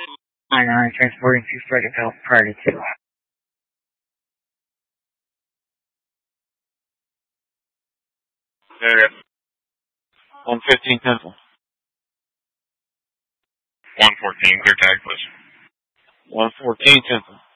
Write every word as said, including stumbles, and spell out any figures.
nine nine, transporting to Frederickville prior to two. Negative. one fifteen Temple. one fourteen, clear tag, please. one fourteen Temple.